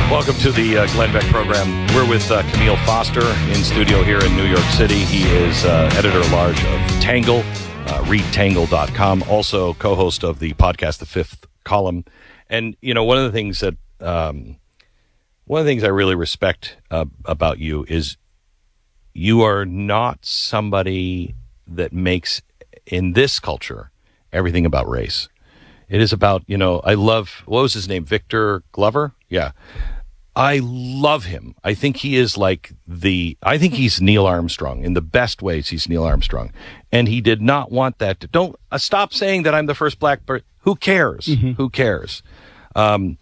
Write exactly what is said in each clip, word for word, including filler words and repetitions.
Welcome to the uh, Glenn Beck program. We're with uh, Camille Foster in studio here in New York City. He is uh, editor-at-large of Tangle, uh, read tangle dot com, also co-host of the podcast The Fifth Column. And, you know, one of the things that, um, one of the things I really respect uh, about you is you are not somebody that makes, in this culture, everything about race. It is about, you know, I love, what was his name? Victor Glover? Yeah. I love him. I think he is like the, I think he's Neil Armstrong. In the best ways, he's Neil Armstrong. And he did not want that to, don't, uh, stop saying that I'm the first black person. Who cares? Mm-hmm. Who cares? Um,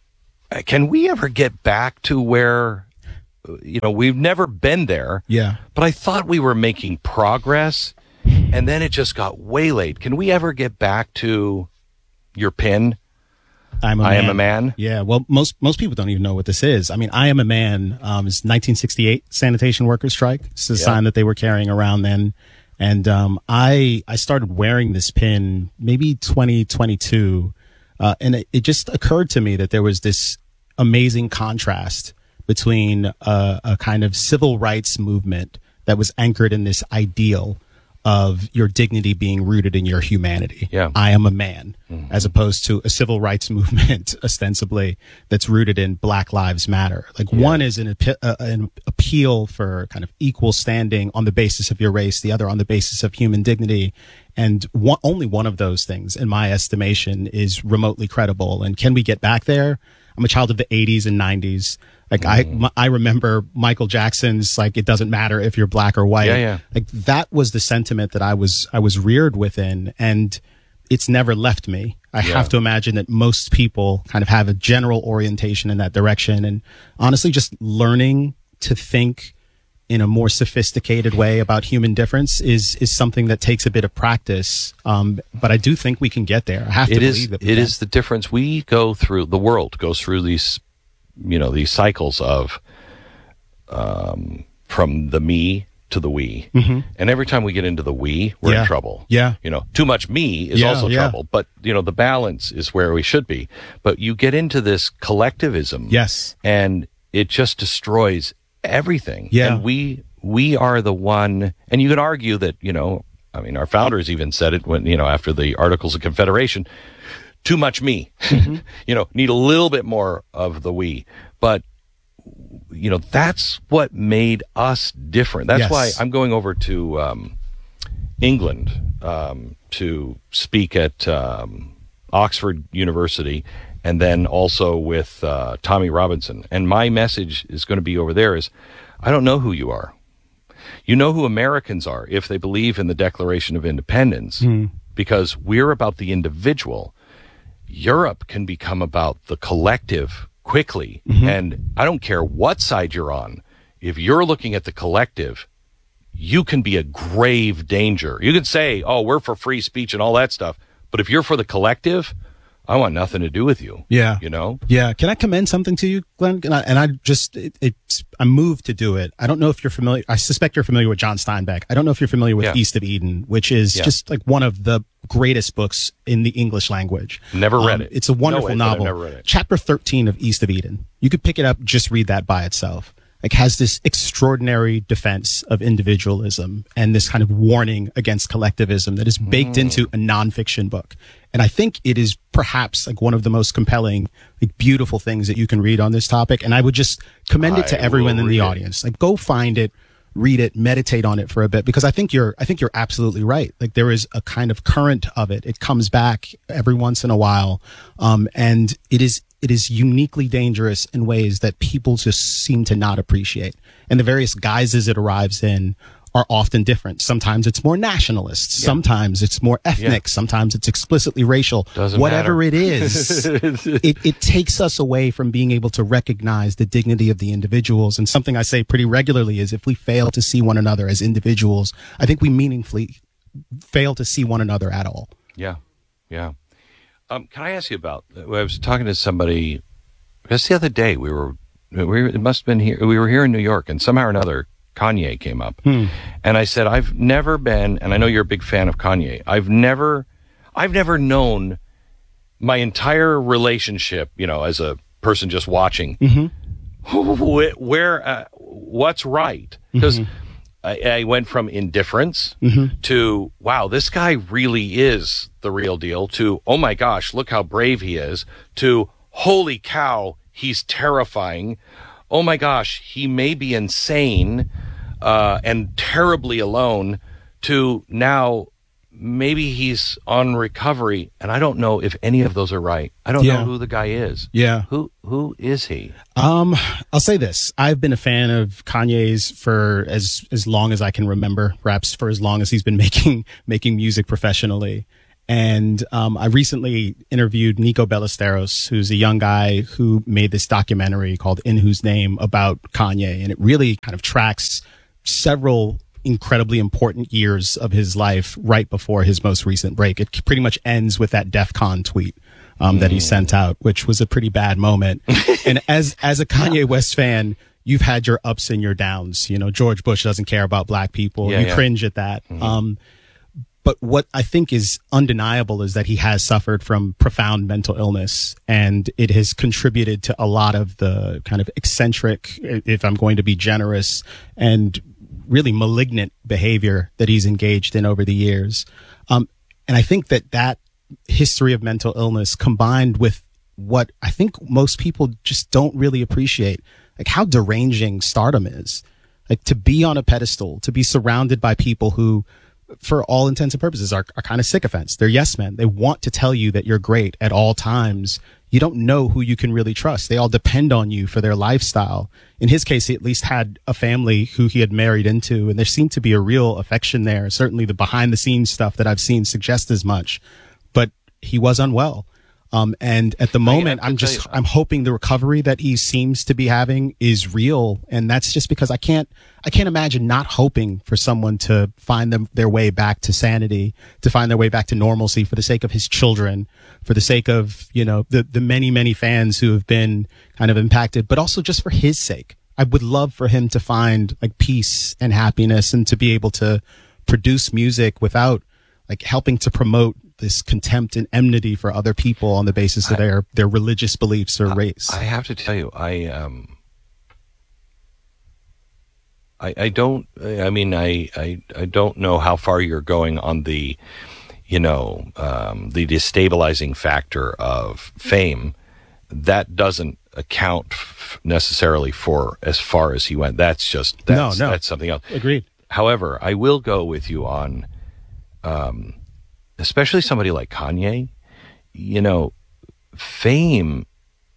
can we ever get back to where, you know, we've never been there. Yeah. But I thought we were making progress, and then it just got waylaid. Can we ever get back to your pin? I'm a I man. am a man. Yeah. Well, most most people don't even know what this is. I mean, I am a man. Um, is nineteen sixty-eight sanitation workers strike. It's a Yeah. sign that they were carrying around then. And um, I I started wearing this pin maybe twenty twenty-two, uh, and it, it just occurred to me that there was this amazing contrast between a, a kind of civil rights movement that was anchored in this ideal of your dignity being rooted in your humanity. Yeah. I am a man, mm-hmm. as opposed to a civil rights movement, ostensibly, that's rooted in Black Lives Matter. Like yeah. one is an, appe- uh, an appeal for kind of equal standing on the basis of your race, the other on the basis of human dignity. And one, only one of those things, in my estimation, is remotely credible. And can we get back there? I'm a child of the eighties and nineties. Like mm. I, I remember Michael Jackson's, like, it doesn't matter if you're black or white. Yeah, yeah. Like that was the sentiment that I was, I was reared within, and it's never left me. I yeah. have to imagine that most people kind of have a general orientation in that direction. And honestly, just learning to think in a more sophisticated way about human difference is, is something that takes a bit of practice. Um, but I do think we can get there. I have to it believe is, that we It can. is the difference. We go through, the world goes through these, you know, these cycles of, um, from the me to the we. Mm-hmm. And every time we get into the we, we're yeah. in trouble. Yeah. You know, too much me is yeah, also yeah. trouble, but you know, the balance is where we should be. But you get into this collectivism. Yes. And it just destroys everything. Yeah. And we, we are the one, and you can argue that, you know, I mean, our founders even said it when, you know, after the Articles of Confederation, too much me, mm-hmm. you know, need a little bit more of the we. But, you know, that's what made us different. That's yes. why I'm going over to um, England um, to speak at um, Oxford University, and then also with uh, Tommy Robinson. And my message is going to be over there is, I don't know who you are. You know who Americans are if they believe in the Declaration of Independence, mm. because we're about the individual. Europe can become about the collective quickly. Mm-hmm. And I don't care what side you're on. If you're looking at the collective, you can be a grave danger. You can say, oh, we're for free speech and all that stuff. But if you're for the collective, I want nothing to do with you. Yeah. You know? Yeah. Can I commend something to you, Glenn? And I, and I just, it, it's, I'm moved to do it. I don't know if you're familiar. I suspect you're familiar with John Steinbeck. I don't know if you're familiar with yeah. East of Eden, which is yeah. just like one of the greatest books in the English language. Never read um, it. It's a wonderful no way, novel. I've never read it. Chapter thirteen of East of Eden. You could pick it up, just read that by itself. Like, has this extraordinary defense of individualism and this kind of warning against collectivism that is baked mm. into a nonfiction book. And I think it is perhaps like one of the most compelling, like, beautiful things that you can read on this topic. And I would just commend it to I everyone in the it. audience. Like, go find it, read it, meditate on it for a bit, because I think you're, I think you're absolutely right. Like, there is a kind of current of it. It comes back every once in a while. Um, and it is, it is uniquely dangerous in ways that people just seem to not appreciate. And the various guises it arrives in are often different. Sometimes it's more nationalist. Yeah. Sometimes it's more ethnic. Yeah. Sometimes it's explicitly racial. Doesn't Whatever matter. it is, it, it takes us away from being able to recognize the dignity of the individuals. And something I say pretty regularly is, if we fail to see one another as individuals, I think we meaningfully fail to see one another at all. Yeah. Yeah. Um, can I ask you about, I was talking to somebody just the other day. We were, we were, it must have been here. We were here in New York, and somehow or another, Kanye came up. Hmm. And I said, I've never been, and I know you're a big fan of Kanye. I've never, I've never known my entire relationship, you know, as a person just watching, mm-hmm. where, uh, what's right? Because mm-hmm. I, I went from indifference mm-hmm. to, wow, this guy really is the real deal, to, oh my gosh, look how brave he is, to, holy cow, he's terrifying. Oh my gosh, he may be insane uh, and terribly alone, to now maybe he's on recovery. And I don't know if any of those are right. I don't yeah. know who the guy is. Yeah. Who Who is he? Um, I'll say this. I've been a fan of Kanye's for as, as long as I can remember, perhaps for as long as he's been making, making music professionally. And um, I recently interviewed Nico Ballesteros, who's a young guy who made this documentary called In Whose Name about Kanye. And it really kind of tracks several incredibly important years of his life right before his most recent break. It pretty much ends with that DEF CON tweet um, mm. that he sent out, which was a pretty bad moment. And as as a Kanye yeah. West fan, you've had your ups and your downs. You know, George Bush doesn't care about black people. Yeah, you yeah. cringe at that. Mm-hmm. Um, But what I think is undeniable is that he has suffered from profound mental illness, and it has contributed to a lot of the kind of eccentric, if I'm going to be generous, and really malignant behavior that he's engaged in over the years. Um, and I think that that history of mental illness, combined with what I think most people just don't really appreciate, like how deranging stardom is, like to be on a pedestal, to be surrounded by people who, for all intents and purposes, are, are kind of sycophants. They're yes men. They want to tell you that you're great at all times. You don't know who you can really trust. They all depend on you for their lifestyle. In his case, he at least had a family who he had married into, and there seemed to be a real affection there. Certainly the behind the scenes stuff that I've seen suggests as much, but he was unwell. Um, and at the moment, I'm just, I'm hoping the recovery that he seems to be having is real. And that's just because I can't, I can't imagine not hoping for someone to find them their way back to sanity, to find their way back to normalcy for the sake of his children, for the sake of, you know, the, the many, many fans who have been kind of impacted, but also just for his sake. I would love for him to find like peace and happiness and to be able to produce music without like helping to promote this contempt and enmity for other people on the basis of I, their, their religious beliefs or I, race. I have to tell you, I, um, I, I don't, I mean, I, I, I don't know how far you're going on the, you know, um, the destabilizing factor of fame. That doesn't account f- necessarily for as far as he went. That's just, that's, no, no. that's something else. Agreed. However, I will go with you on, um, especially somebody like Kanye, you know, fame,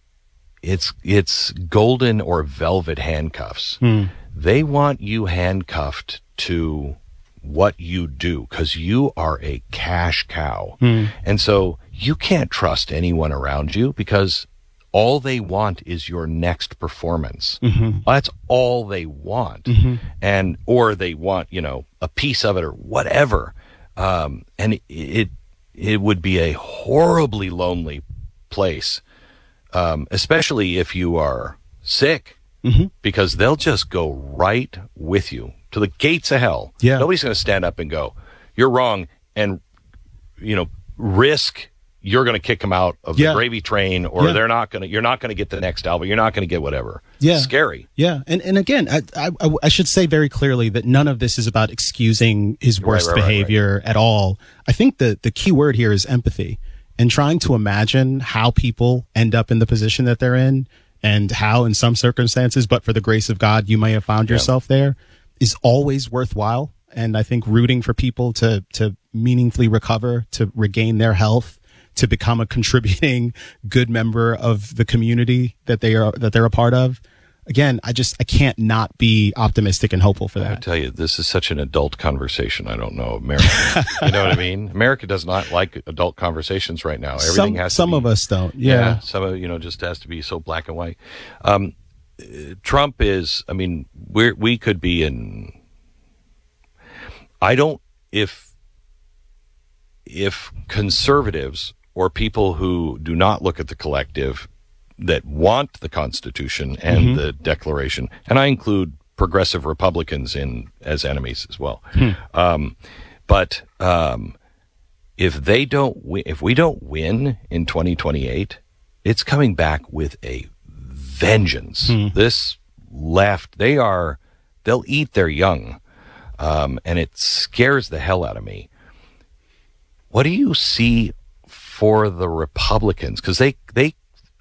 it's it's golden or velvet handcuffs. Hmm. They want you handcuffed to what you do because you are a cash cow. Hmm. And so you can't trust anyone around you because all they want is your next performance. Mm-hmm. That's all they want. Mm-hmm. And, or they want, you know, a piece of it or whatever. Um, and it, it, it would be a horribly lonely place, um, especially if you are sick, mm-hmm. because they'll just go right with you to the gates of hell. Yeah. Nobody's going to stand up and go, you're wrong. And, you know, risk you're going to kick them out of yeah. the gravy train, or yeah. they're not going to, you're not going to get the next album. You're not going to get whatever. Yeah. It's scary. Yeah. And, and again, I, I, I should say very clearly that none of this is about excusing his worst right, right, behavior right, right. at all. I think the, the key word here is empathy, and trying to imagine how people end up in the position that they're in, and how in some circumstances, but for the grace of God, you may have found yeah. yourself there, is always worthwhile. And I think rooting for people to, to meaningfully recover, to regain their health, to become a contributing good member of the community that they are, that they're a part of. Again, I just, I can't not be optimistic and hopeful for that. I tell you, this is such an adult conversation. I don't know America. You know what I mean? America does not like adult conversations right now. Everything some, has to some be, of us don't. Yeah. yeah. Some of, you know, just has to be so black and white. Um, Trump is, I mean, we're, we could be in, I don't, if, if conservatives or people who do not look at the collective, that want the Constitution and mm-hmm. the Declaration, and I include progressive Republicans in as enemies as well. Hmm. Um, but um, if they don't, wi- if we don't win in twenty twenty-eight, it's coming back with a vengeance. Hmm. This left, they are, they'll eat their young. Um, and it scares the hell out of me. What do you see for the Republicans? Because they, they,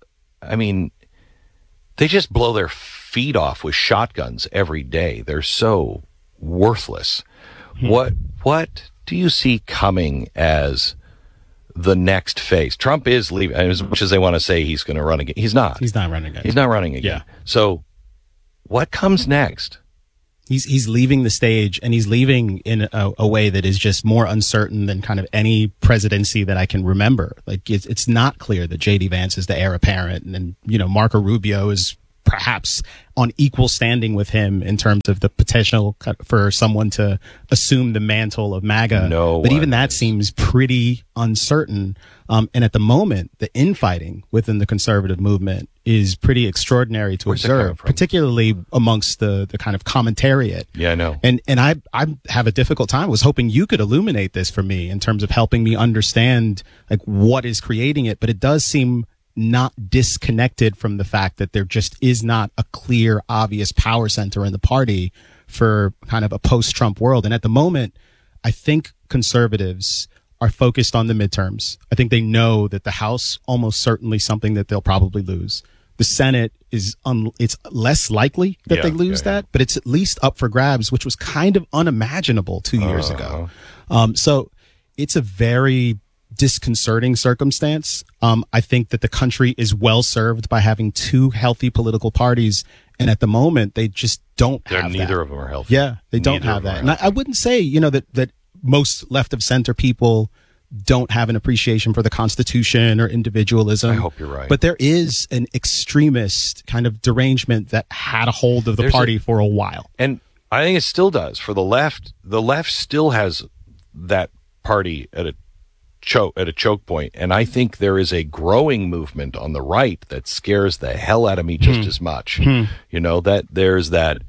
I mean, they just blow their feet off with shotguns every day. They're so worthless. Hmm. What, what do you see coming as the next phase? Trump is leaving. As much as they want to say he's going to run again, he's not. He's not running again. He's not running again. Yeah. So what comes next? He's he's leaving the stage, and he's leaving in a, a way that is just more uncertain than kind of any presidency that I can remember. Like it's it's not clear that J D Vance is the heir apparent, and, and you know Marco Rubio is perhaps on equal standing with him in terms of the potential for someone to assume the mantle of MAGA. No, but even that is. seems pretty uncertain. Um, and at the moment, the infighting within the conservative movement is pretty extraordinary to Where's it coming observe, from? particularly amongst the, the kind of commentariat. Yeah, I know. And and I I have a difficult time. I was hoping you could illuminate this for me in terms of helping me understand like what is creating it. But it does seem not disconnected from the fact that there just is not a clear, obvious power center in the party for kind of a post-Trump world. And at the moment, I think conservatives are focused on the midterms. I think they know that the House almost certainly something that they'll probably lose. The Senate is un- it's less likely that Yeah, they lose yeah, yeah. that, but it's at least up for grabs, which was kind of unimaginable two years Uh-huh. ago. Um, so it's a very disconcerting circumstance. Um, I think that the country is well served by having two healthy political parties. And at the moment, they just don't They're, have neither that. of them are healthy. Yeah, they don't Neither have of them that. are And I, healthy. I wouldn't say, you know, that, that most left of center people don't have an appreciation for the Constitution or individualism. I hope you're right. But there is an extremist kind of derangement that had a hold of the There's party a- for a while. And I think it still does. For the left, the left still has that party at a choke at a choke point, and I think there is a growing movement on the right that scares the hell out of me just Hmm. as much. You know, that there's that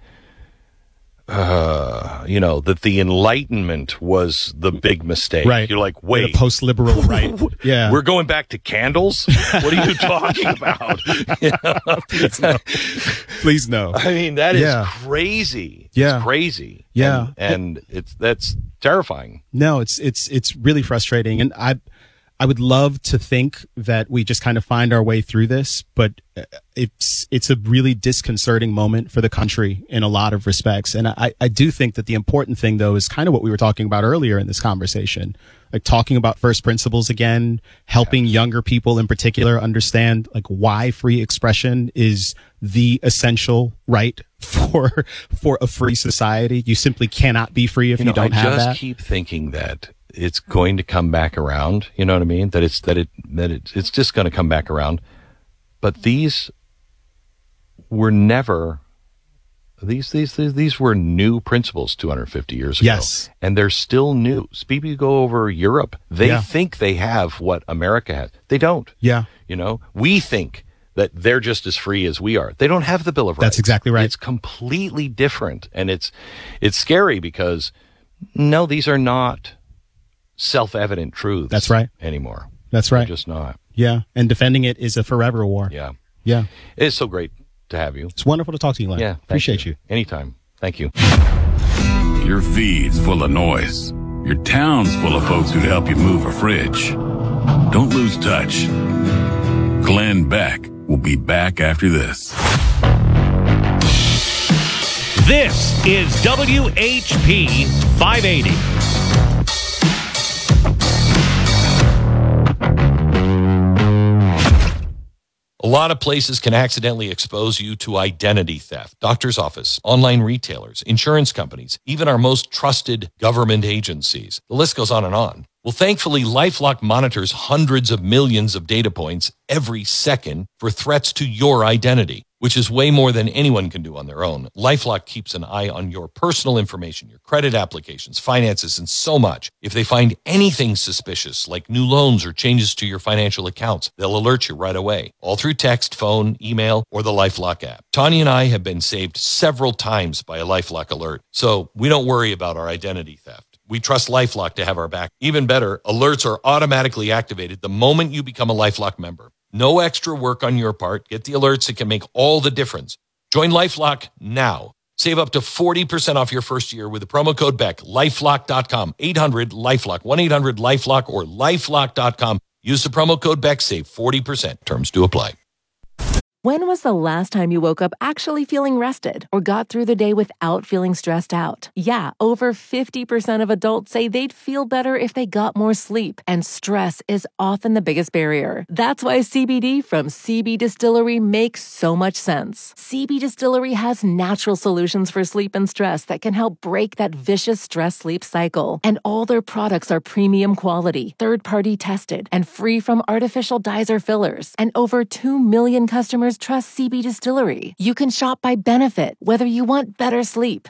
uh you know that the Enlightenment was the big mistake. Right. You're like, The wait, post-liberal right. Yeah. we're going back to candles? What are you talking about? You know? Please no. Please no. I mean, that is Yeah. crazy. Yeah. It's crazy. Yeah. And, and it's that's terrifying. No, it's it's it's really frustrating, and I I would love to think that we just kind of find our way through this, but uh, it's it's a really disconcerting moment for the country in a lot of respects. And I I do think that the important thing though is kind of what we were talking about earlier in this conversation, like talking about first principles again, helping younger people in particular understand like why free expression is the essential right for for a free society. You simply cannot be free if you, You know, don't I have just that. keep thinking that it's going to come back around. You know what I mean? That it's that it that it, it's just going to come back around. But these were never these these these, these were new principles two hundred fifty years ago. Yes. And they're still new. People go over Europe, they Yeah. think they have what America has. They don't. Yeah. You know, we think that they're just as free as we are. They don't have the Bill of Rights. That's exactly right. It's completely different. And it's, it's scary because no, these are not self-evident truths. That's right. Anymore. That's They're right. just not. Yeah. And defending it is a forever war. Yeah. Yeah. It's so great to have you. It's wonderful to talk to you, Len. Yeah. thank Appreciate you. Anytime. Thank you. Your feed's full of noise. Your town's full of folks who'd help you move a fridge. Don't lose touch. Glenn Beck will be back after this. This is W H P five eighty. A lot of places can accidentally expose you to identity theft. Doctor's office, online retailers, insurance companies, even our most trusted government agencies. The list goes on and on. Well, thankfully, LifeLock monitors hundreds of millions of data points every second for threats to your identity, which is way more than anyone can do on their own. LifeLock keeps an eye on your personal information, your credit applications, finances, and so much. If they find anything suspicious, like new loans or changes to your financial accounts, they'll alert you right away, all through text, phone, email, or the LifeLock app. Tanya and I have been saved several times by a LifeLock alert, so we don't worry about our identity theft. We trust LifeLock to have our back. Even better, alerts are automatically activated the moment you become a LifeLock member. No extra work on your part. Get the alerts that can make all the difference. Join LifeLock now. Save up to forty percent off your first year with the promo code Beck. LifeLock dot com. eight hundred LifeLock. one eight hundred LifeLock or LifeLock dot com. Use the promo code Beck. Save forty percent. Terms do apply. When was the last time you woke up actually feeling rested or got through the day without feeling stressed out? Yeah, over fifty percent of adults say they'd feel better if they got more sleep, and stress is often the biggest barrier. That's why C B D from C B Distillery makes so much sense. C B Distillery has natural solutions for sleep and stress that can help break that vicious stress-sleep cycle. And all their products are premium quality, third-party tested, and free from artificial dyes or fillers. And over two million customers trust C B Distillery. You can shop by benefit, whether you want better sleep,